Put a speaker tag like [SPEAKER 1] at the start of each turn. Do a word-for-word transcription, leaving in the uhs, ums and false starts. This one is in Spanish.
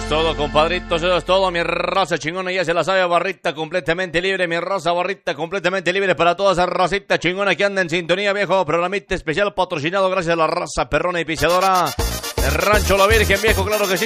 [SPEAKER 1] es todo, compadritos, eso es todo, mi raza chingona, ya se la sabe, barrita completamente libre, mi raza, barrita completamente libre para toda esa racita chingona que anda en sintonía, viejo, programita especial patrocinado gracias a la raza perrona y pisadora de Rancho La Virgen, viejo, claro que sí.